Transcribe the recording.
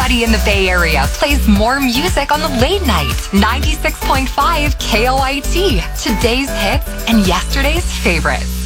everybody in the Bay Area plays more music on the late night. 96.5 KOIT. Today's hits and yesterday's favorites.